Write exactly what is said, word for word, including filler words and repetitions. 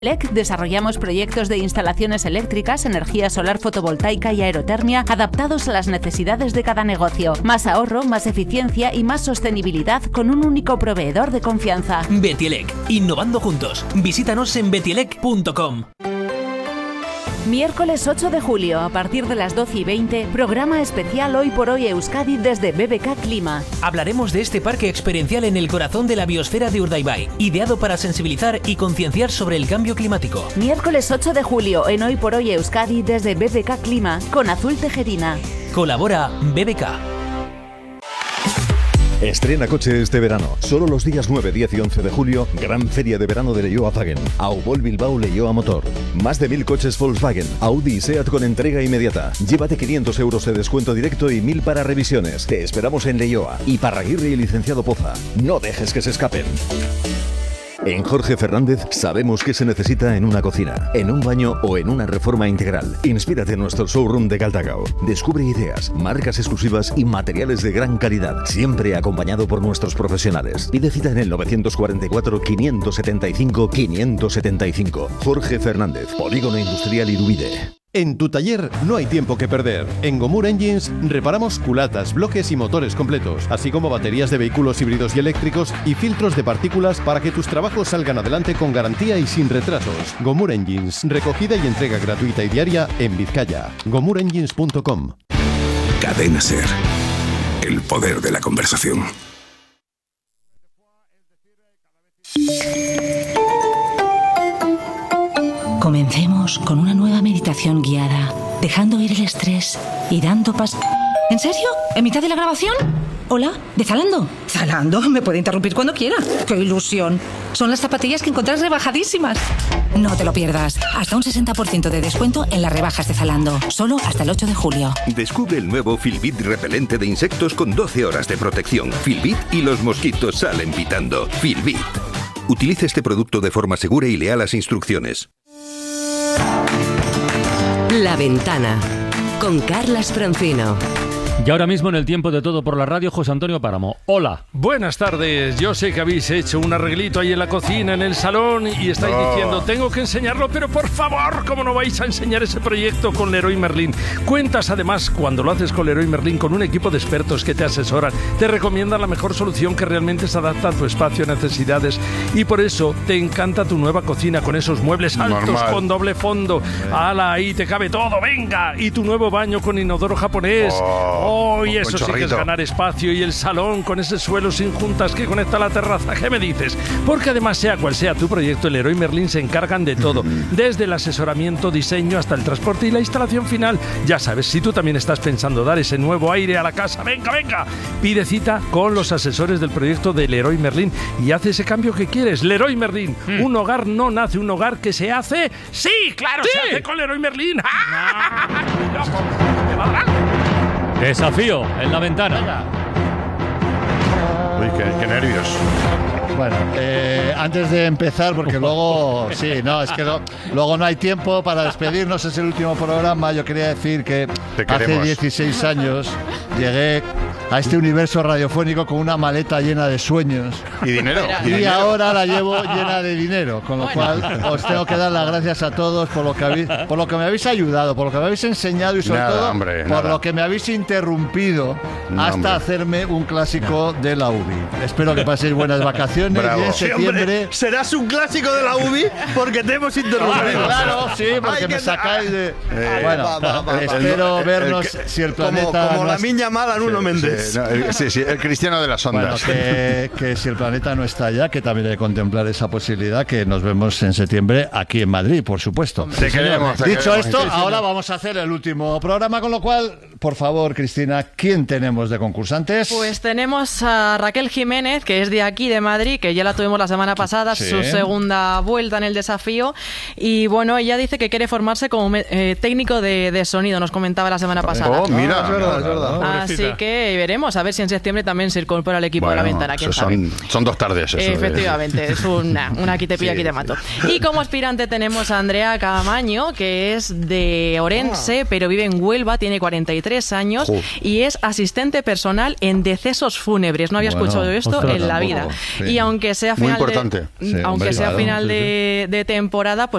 Lec desarrollamos proyectos de instalaciones eléctricas, energía solar fotovoltaica y aerotermia adaptados a las necesidades de cada negocio. Más ahorro, más eficiencia y más sostenibilidad con un único proveedor de confianza. Betielec, innovando juntos. Visítanos en betielec punto com. Miércoles ocho de julio, a partir de las doce y veinte, programa especial Hoy por Hoy Euskadi desde B B K Clima. Hablaremos de este parque experiencial en el corazón de la biosfera de Urdaibai, ideado para sensibilizar y concienciar sobre el cambio climático. Miércoles ocho de julio, en Hoy por Hoy Euskadi desde B B K Clima, con Azul Tejerina. Colabora B B K. Estrena coche este verano. Solo los días nueve, diez y once de julio, gran feria de verano de Leioa-Wagen. Aubol Bilbao Leioa Motor. Más de mil coches Volkswagen, Audi y SEAT con entrega inmediata. Llévate quinientos euros de descuento directo y mil para revisiones. Te esperamos en Leioa, Iparraguirre y Licenciado Poza. No dejes que se escapen. En Jorge Fernández sabemos qué se necesita en una cocina, en un baño o en una reforma integral. Inspírate en nuestro showroom de Galdakao. Descubre ideas, marcas exclusivas y materiales de gran calidad, siempre acompañado por nuestros profesionales. Pide cita en el novecientos cuarenta y cuatro, quinientos setenta y cinco, quinientos setenta y cinco. Jorge Fernández, Polígono Industrial Irubide. En tu taller no hay tiempo que perder. En Gomur Engines reparamos culatas, bloques y motores completos, así como baterías de vehículos híbridos y eléctricos y filtros de partículas para que tus trabajos salgan adelante con garantía y sin retrasos. Gomur Engines, recogida y entrega gratuita y diaria en Vizcaya. gomur engines punto com. Cadena Ser. El poder de la conversación. Comencemos con una nueva meditación guiada, dejando ir el estrés y dando paso... ¿En serio? ¿En mitad de la grabación? Hola, ¿de Zalando? ¿Zalando? Me puede interrumpir cuando quiera. ¡Qué ilusión! Son las zapatillas que encontrás rebajadísimas. No te lo pierdas. Hasta un sesenta por ciento de descuento en las rebajas de Zalando. Solo hasta el ocho de julio. Descubre el nuevo Filbit repelente de insectos con doce horas de protección. Filbit y los mosquitos salen pitando. Filbit. Utilice este producto de forma segura y lea las instrucciones. La Ventana, con Carlas Francino. Y ahora mismo en el tiempo de Todo por la Radio, José Antonio Páramo. Hola. Buenas tardes. Yo sé que habéis hecho un arreglito ahí en la cocina, en el salón, y estáis oh. diciendo, tengo que enseñarlo, pero por favor, ¿cómo no vais a enseñar ese proyecto con Leroy Merlin? Cuentas además, cuando lo haces con Leroy Merlin, con un equipo de expertos que te asesoran, te recomiendan la mejor solución que realmente se adapta a tu espacio, necesidades, y por eso te encanta tu nueva cocina con esos muebles altos, normal, con doble fondo. ¡Hala, ahí te cabe todo! ¡Venga! Y tu nuevo baño con inodoro japonés. Oh. Oh, y eso sí que es ganar espacio. Y el salón con ese suelo sin juntas que conecta a la terraza. ¿Qué me dices? Porque además, sea cual sea tu proyecto, el Leroy Merlin se encargan de todo. Desde el asesoramiento, diseño, hasta el transporte y la instalación final. Ya sabes, si tú también estás pensando dar ese nuevo aire a la casa, venga, venga, pide cita con los asesores del proyecto de Leroy Merlin y haz ese cambio que quieres. Leroy Merlin, mm. un hogar no nace, un hogar que se hace. ¡Sí, claro, sí. se hace con Leroy Merlin! ¿Me va a Desafío en la ventana. Venga. Uy, qué, qué nervios. Bueno, eh, antes de empezar, porque luego, sí, no, es que no, luego no hay tiempo para despedirnos, es el último programa. Yo quería decir que hace dieciséis años llegué a este universo radiofónico con una maleta llena de sueños. Y dinero. Y, y dinero. Ahora la llevo llena de dinero, con lo bueno. cual os tengo que dar las gracias a todos por lo que habéis, por lo que me habéis ayudado, por lo que me habéis enseñado y sobre nada, todo hombre, por nada. lo que me habéis interrumpido no, hasta hombre. hacerme un clásico no. de la U B I. Espero que paséis buenas vacaciones. Bravo. Y en septiembre sí, hombre, serás un clásico de la U B I porque te hemos interrumpido. Claro, sí, porque Ay, me sacáis de... Eh, bueno, va, va, va, espero el, vernos el, el, si el planeta... Como, como no la es... miña mala Nuno sí, Méndez. Sí, no, el, sí, sí, el cristiano de las ondas. Bueno, que, que si el planeta no está allá, que también hay que contemplar esa posibilidad, que nos vemos en septiembre aquí en Madrid, por supuesto. Te sí, queremos, te Dicho queremos, esto, sí, sí, ahora sí. vamos a hacer el último programa, con lo cual, por favor, Cristina, ¿quién tenemos de concursantes? Pues tenemos a Raquel Jiménez, que es de aquí, de Madrid, que ya la tuvimos la semana pasada, sí. su segunda vuelta en el desafío, y bueno, ella dice que quiere formarse como eh, técnico de, de sonido, nos comentaba la semana pasada. Oh, mira, ah, es verdad, es verdad. Así que veremos, a ver si en septiembre también se incorpora al equipo bueno, de la ventana. ¿Quién sabe? Son, son dos tardes. Eso Efectivamente, es, es una, una aquí te pillo, sí, aquí te mato. Sí. Y como aspirante tenemos a Andrea Camaño, que es de Orense, ah. pero vive en Huelva, tiene cuarenta y tres tres años Uf. y es asistente personal en decesos fúnebres. No había Bueno, escuchado esto ostras, en la tampoco. vida. Sí. Y aunque sea Muy final, importante. de, Sí, aunque hombre, sea claro, final sí, de, de temporada, pues